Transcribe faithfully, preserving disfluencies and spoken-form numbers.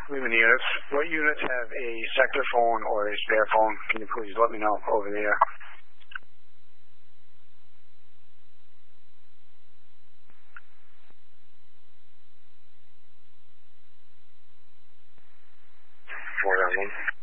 leaving the units. What units have a sector phone or a spare phone? Can you please let me know over there? four nine one.